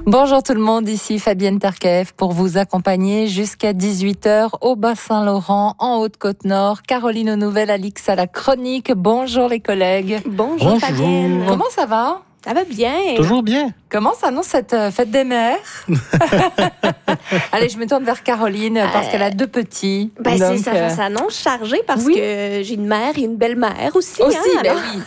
Bonjour tout le monde, ici Fabienne Tarkaev pour vous accompagner jusqu'à 18h au Bas-Saint-Laurent, en Haute-Côte-Nord. Caroline aux nouvelles, Alix à la chronique. Bonjour les collègues. Bonjour Fabienne. Comment ça va ? Ça va bien. Toujours bien. Comment s'annonce cette fête des mères ? Allez, je me tourne vers Caroline parce qu'elle a 2 petits. Ça s'annonce chargé parce que j'ai une mère et une belle-mère aussi. Aussi, alors. oui.